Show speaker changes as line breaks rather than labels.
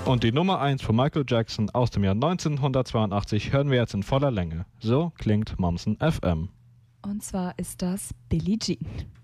Und die Nummer 1 von Michael Jackson aus dem Jahr 1982 hören wir jetzt in voller Länge. So klingt Mommsen FM.
Und zwar ist das Billie Jean.